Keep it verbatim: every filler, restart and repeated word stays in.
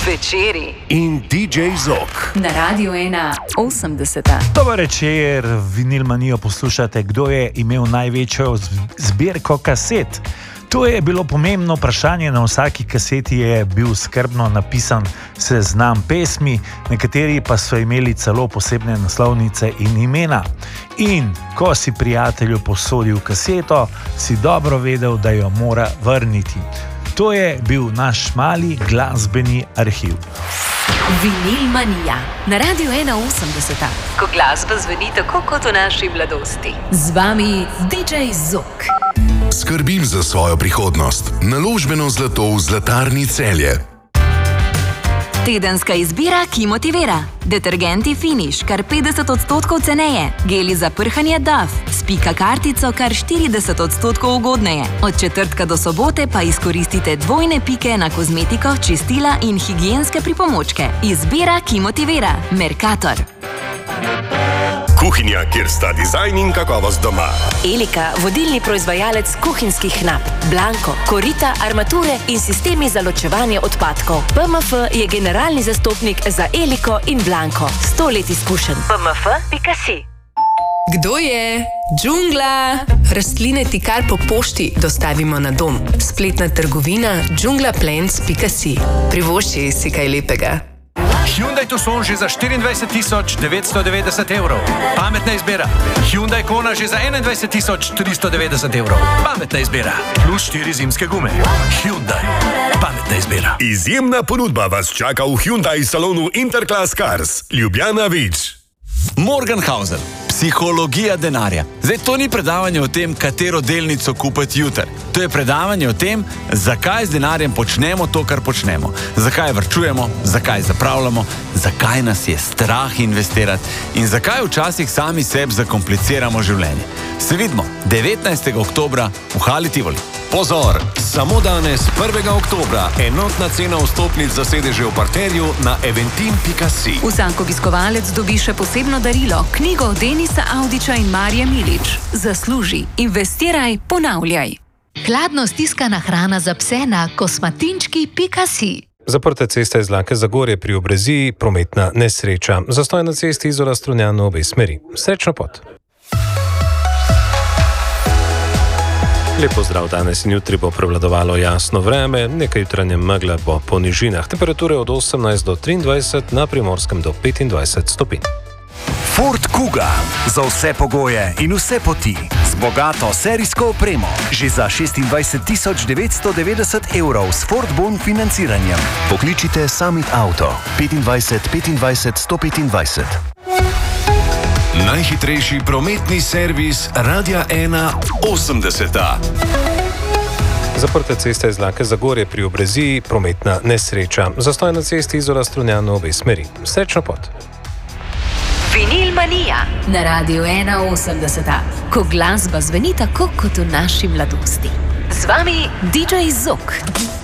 Večeri in D J Zok na Radiu ena osemdeseta. Dober večer, Vinilmanijo poslušate. Kdo je imel največjo zbirko kaset? To je bilo pomembno vprašanje. Na vsaki kaseti je bil skrbno napisan seznam pesmi, nekateri pa so imeli celo posebne naslovnice in imena. In ko si prijatelju posodil kaseto, si dobro vedel, da jo mora vrniti. To je bil naš mali glasbeni arhiv. Vinilmanija na Radiu ena osemdeseta, ko glasba zveni tako kot v naši mladosti. Z vami D J Zok. Skrbim za svojo prihodnost. Naložbeno zlato v Zlatarni Celje. Tedenska izbira, ki motivira. Detergenti Finish, kar petdeset odstotkov ceneje. Geli za prhanje Dove, s pika kartico kar štirideset odstotkov ugodneje. Od četrtka do sobote pa izkoristite dvojne pike na kozmetiko, čistila in higienske pripomočke. Izbira, ki motivira. Mercator. Kuhinja, kjer sta dizajn in kakovost doma. Elika, vodilni proizvajalec kuhinjskih nap. Blanko, korita, armature in sistemi za ločevanje odpadkov. P M F je generalni zastopnik za Eliko in Blanko. Sto let izkušenj. P M F pika si. Kdo je? Džungla! Rastline ti kar po pošti dostavimo na dom. Spletna trgovina džungla plants pika si. Privošči si kaj lepega. Hyundai Tucson že za štiriindvajset tisoč devetsto devetdeset evrov. Pametna izbira. Hyundai Kona že za enaindvajset tisoč tristo devetdeset evrov. Pametna izbira. Plus štiri zimske gume. Hyundai. Pametna izbira. Izjemna ponudba vas čaka v Hyundai salonu Interclass Cars. Ljubljana Vič. Morgenhausen. Psihologija denarja. Zdaj, to ni predavanje o tem, katero delnico kupiti jutri. To je predavanje o tem, zakaj z denarjem počnemo to, kar počnemo. Zakaj varčujemo, zakaj zapravljamo, zakaj nas je strah investirati in zakaj včasih sami sebi zakompliciramo življenje. Se vidimo devetnajstega oktobra v Hali Tivoli. Pozor, samo danes, prvega oktobra, enotna cena vstopnic za sedeže v parterju na eventim pika si. Vsak obiskovalec dobi še posebno darilo, knjigo Denisa Audiča in Marije Milič. Zasluži, investiraj, ponavljaj. Hladno stiskana hrana za pse na kosmatinčki pika si. Zaprte ceste iz Zlake Zagorje pri Obreziji, prometna nesreča. Zastoj na cesti Izola Strunjan v obe smeri. Srečno pot. Lepo zdrav, danes in jutri bo prevladovalo jasno vreme, nekaj jutranje megle bo po nižinah. Temperature od osemnajst do triindvajset, na Primorskem do petindvajset stopinj. Ford Kuga. Za vse pogoje in vse poti. Z bogato serijsko opremo. Že za šestindvajset tisoč devetsto devetdeset evrov s Ford Bon financiranjem. Pokličite Summit Auto. petindvajset petindvajset sto petindvajset. Najhitrejši prometni servis Radia ena osemdeseta. Zaprte ceste iz Zlake Zagorje pri Obreziji, prometna nesreča. Zastoj na cesti Izola Strunjan v obe smeri. Srečno pot. Vinilmanija na Radiu ena osemdeseta, ko glasba zveni tako kot v naši mladosti. Z vami D J Zok.